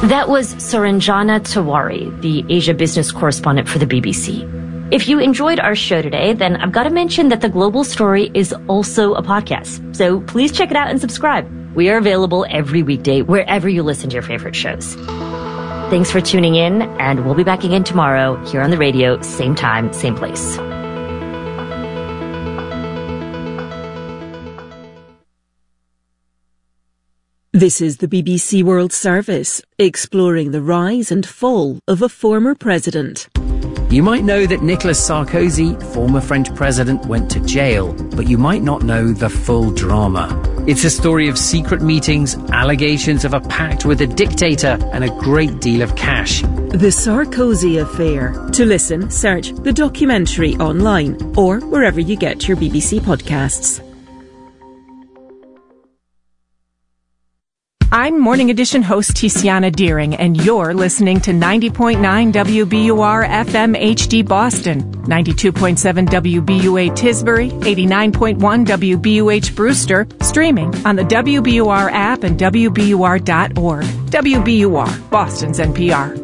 That was Saranjana Tiwari, the Asia business correspondent for the BBC. If you enjoyed our show today, then I've got to mention that The Global Story is also a podcast. So please check it out and subscribe. We are available every weekday wherever you listen to your favorite shows. Thanks for tuning in, and we'll be back again tomorrow here on the radio, same time, same place. This is the BBC World Service, exploring the rise and fall of a former president. You might know that Nicolas Sarkozy, former French president, went to jail, but you might not know the full drama. It's a story of secret meetings, allegations of a pact with a dictator, and a great deal of cash. The Sarkozy Affair. To listen, search the documentary online or wherever you get your BBC podcasts. I'm Morning Edition host Tiziana Deering, and you're listening to 90.9 WBUR FM HD Boston, 92.7 WBUA Tisbury, 89.1 WBUH Brewster, streaming on the WBUR app and WBUR.org. WBUR, Boston's NPR.